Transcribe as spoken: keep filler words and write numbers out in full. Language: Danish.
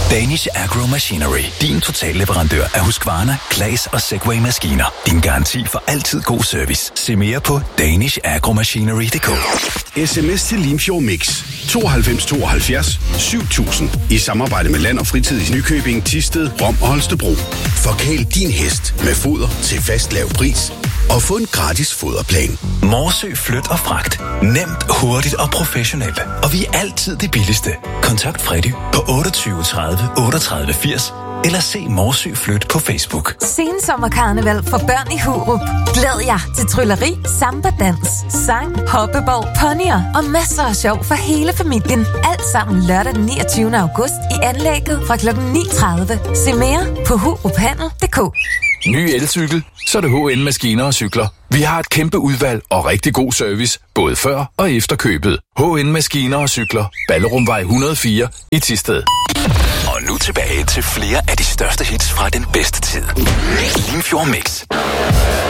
Danish Agro Machinery. Din totalleverandør af Husqvarna, Claas og Segway-maskiner. Din garanti for altid god service. Se mere på danish agro machinery punktum d k. S M S til Limfjord Mix. tooghalvfems tooghalvfjerds syv tusind. I samarbejde med Land og Fritid i Nykøbing, Thisted, Rom og Holstebro. Forkæl din hest med foder til fast lav pris. Og få en gratis foderplan. Morsø Flyt og Fragt. Nemt, hurtigt og professionelt. Og vi er altid det billigste. Kontakt Freddy på otteogtyve tredive otteogtredive firs eller se Morsø Flyt på Facebook. Sensommerkarneval for børn i Hurup. Glæd jer til trylleri, samba-dans, sang, hoppeball, ponyer og masser af sjov for hele familien. Alt sammen lørdag den niogtyvende august i anlægget fra klokken ni tredive. Se mere på huruphandel punktum d k. Ny elcykel, så er det H N Maskiner og Cykler. Vi har et kæmpe udvalg og rigtig god service, både før og efter købet. H N Maskiner og Cykler. Ballerumvej et hundrede og fire i Thisted. Og nu tilbage til flere af de største hits fra den bedste tid. Limfjord Mix.